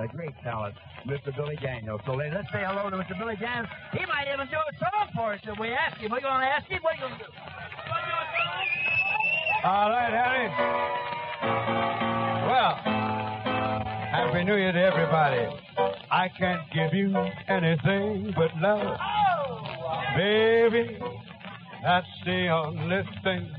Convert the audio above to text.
a great talent, Mr. Billy Daniels. So let's say hello to Mr. Billy Daniels. He might even do a song for us if we ask him. We're going to ask him. What are you going to do? All right, Harry. Well, Happy New Year to everybody. I can't give you anything but love. Baby, that's the only thing